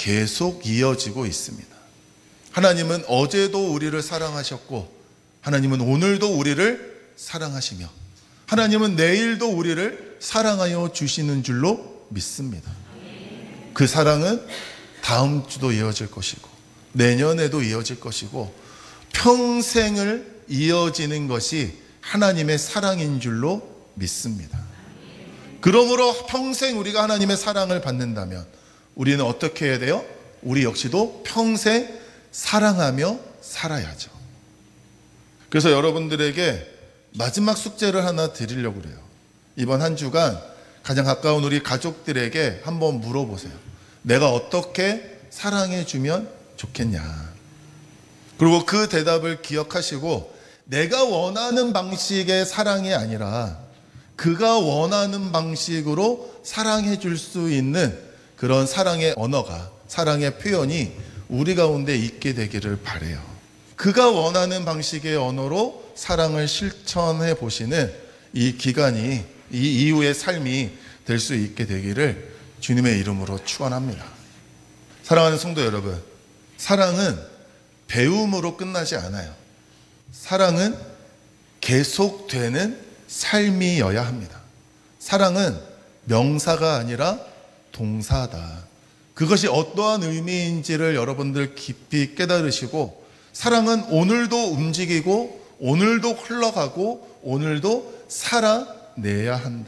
계속 이어지고 있습니다. 하나님은 어제도 우리를 사랑하셨고, 하나님은 오늘도 우리를 사랑하시며, 하나님은 내일도 우리를 사랑하여 주시는 줄로 믿습니다. 그 사랑은 다음 주도 이어질 것이고, 내년에도 이어질 것이고, 평생을 이어지는 것이 하나님의 사랑인 줄로 믿습니다. 그러므로 평생 우리가 하나님의 사랑을 받는다면 우리는 어떻게 해야 돼요? 우리 역시도 평생 사랑하며 살아야죠. 그래서 여러분들에게 마지막 숙제를 하나 드리려고 그래요. 이번 한 주간 가장 가까운 우리 가족들에게 한번 물어보세요. 내가 어떻게 사랑해 주면 좋겠냐. 그리고 그 대답을 기억하시고, 내가 원하는 방식의 사랑이 아니라 그가 원하는 방식으로 사랑해 줄 수 있는 그런 사랑의 언어가, 사랑의 표현이 우리 가운데 있게 되기를 바라요. 그가 원하는 방식의 언어로 사랑을 실천해 보시는 이 기간이, 이 이후의 삶이 될 수 있게 되기를 주님의 이름으로 축원합니다. 사랑하는 성도 여러분, 사랑은 배움으로 끝나지 않아요. 사랑은 계속되는 삶이어야 합니다. 사랑은 명사가 아니라 동사다. 그것이 어떠한 의미인지를 여러분들 깊이 깨달으시고, 사랑은 오늘도 움직이고 오늘도 흘러가고 오늘도 살아내야 한다.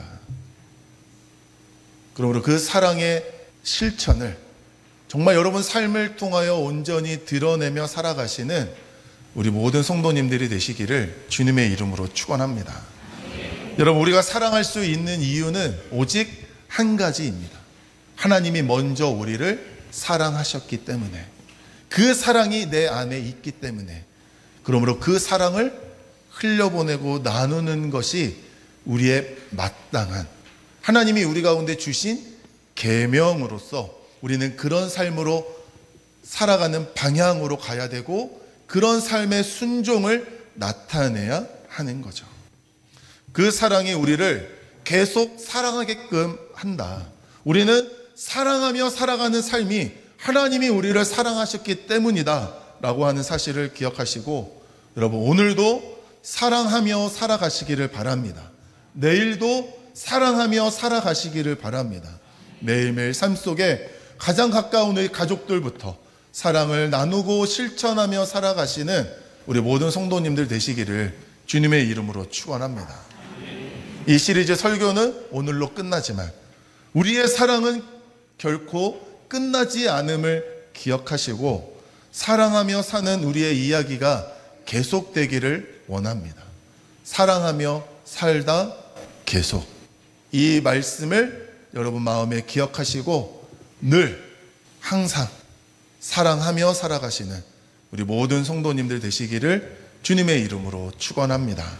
그러므로 그 사랑의 실천을 정말 여러분 삶을 통하여 온전히 드러내며 살아가시는 우리 모든 성도님들이 되시기를 주님의 이름으로 축원합니다. 여러분, 우리가 사랑할 수 있는 이유는 오직 한 가지입니다. 하나님이 먼저 우리를 사랑하셨기 때문에, 그 사랑이 내 안에 있기 때문에, 그러므로 그 사랑을 흘려보내고 나누는 것이 우리의 마땅한, 하나님이 우리 가운데 주신 계명으로서 우리는 그런 삶으로 살아가는 방향으로 가야 되고, 그런 삶의 순종을 나타내야 하는 거죠. 그 사랑이 우리를 계속 사랑하게끔 한다. 우리는 사랑하며 살아가는 삶이 하나님이 우리를 사랑하셨기 때문이다 라고 하는 사실을 기억하시고, 여러분, 오늘도 사랑하며 살아가시기를 바랍니다. 내일도 사랑하며 살아가시기를 바랍니다. 매일매일 삶 속에 가장 가까운 우리 가족들부터 사랑을 나누고 실천하며 살아가시는 우리 모든 성도님들 되시기를 주님의 이름으로 축원합니다. 이 시리즈 설교는 오늘로 끝나지만 우리의 사랑은 결코 끝나지 않음을 기억하시고, 사랑하며 사는 우리의 이야기가 계속되기를 원합니다. 사랑하며 살다 계속, 이 말씀을 여러분 마음에 기억하시고 늘 항상 사랑하며 살아가시는 우리 모든 성도님들 되시기를 주님의 이름으로 축원합니다.